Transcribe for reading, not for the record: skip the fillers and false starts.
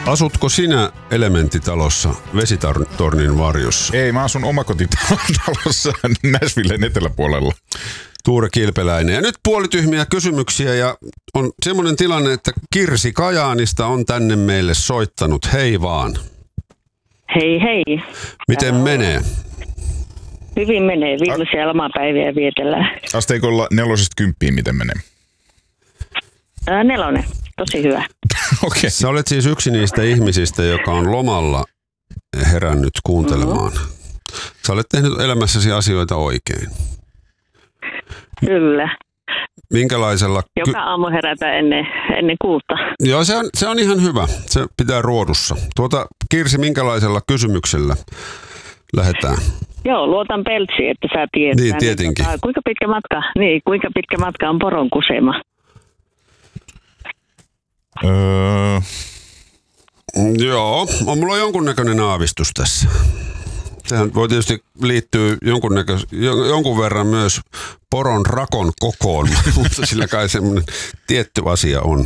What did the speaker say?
Asutko sinä elementtitalossa vesitornin varjossa? Ei, mä asun omakotitalossa Nashvillen eteläpuolella. Tuure Kilpeläinen. Ja nyt puolityhmiä kysymyksiä ja on semmoinen tilanne, että Kirsi Kajaanista on tänne meille soittanut. Hei vaan. Hei hei. Miten menee? Hyvin menee. Viimeisiä lomapäiviä vietellään. Asteikolla 4–10, miten menee? 4. Tosi hyvä. Okei. Sä olet siis yksi niistä ihmisistä, joka on lomalla herännyt kuuntelemaan. Sä olet tehnyt elämässäsi asioita oikein. Kyllä. Minkälaisella... Joka aamu herätä ennen 6. Joo, se on ihan hyvä. Se pitää ruodussa. Kirsi, minkälaisella kysymyksellä lähdetään? Joo, luotan Peltsiin, että sä tiedät. Niin, tietenkin. Kuinka pitkä matka on poron kusema? Joo, mulla on jonkunnäköinen aavistus tässä. Sehän voi tietysti liittyä jonkun verran myös poron rakon kokoon, mutta sillä kai semmoinen tietty asia on.